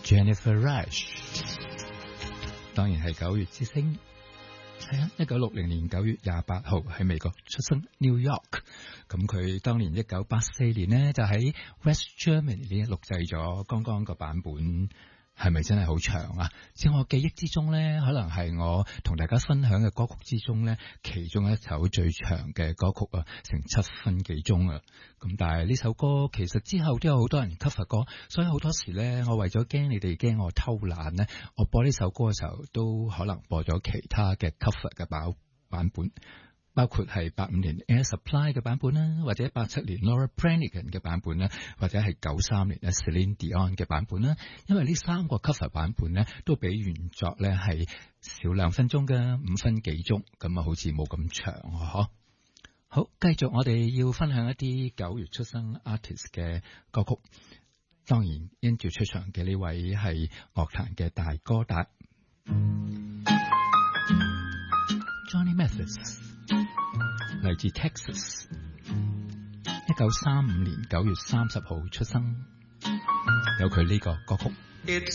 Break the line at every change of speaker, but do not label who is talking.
Jennifer Rush， 當然係9月之星。係啊，1960年9月28號喺美國出生 New York。咁佢當年1984年呢，就喺 West Germany 呢錄製咗剛剛個版本。係咪真係好長啊？在我記憶之中呢，可能係我同大家分享嘅歌曲之中呢，其中一首最長嘅歌曲啊，成7分幾鐘啊。咁但係呢首歌其實之後都有好多人 cover 歌，所以好多時呢，我為咗驚你哋驚我偷懶呢，我播呢首歌嘅時候都可能播咗其他嘅 cover 嘅版本。包括係85年 Air Supply 嘅版本啦，或者87年 Laura Branigan 嘅版本啦，或者係93年 Celine Dion 嘅版本啦。因為呢3個 cover 版本咧，都比原作咧係少2分鐘嘅5分幾鐘，咁啊好似冇咁長嗬。好，繼續我哋要分享一啲9月出生 artist 嘅歌曲。當然因住出場嘅呢位係樂壇嘅大哥大 Johnny Mathis。嚟自 Texas， 1935年9月30號出生，有佢呢個歌曲。